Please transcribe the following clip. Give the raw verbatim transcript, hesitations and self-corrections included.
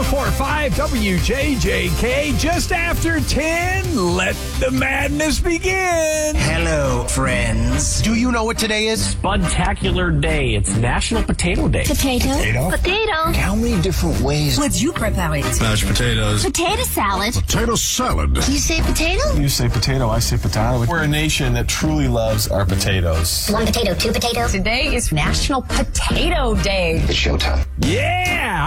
four five W J J K, just after ten. Let the madness begin. Hello, friends. Do you know what today is? Spudtacular Day. It's National Potato Day. Potato. Potato? Potato. How many different ways? What'd you prepare it? Mashed potatoes. Potato salad. Potato salad. You say potato? You say potato, I say potato. We're a nation that truly loves our potatoes. One potato, two potatoes. Today is National Potato Day. It's showtime. Yeah.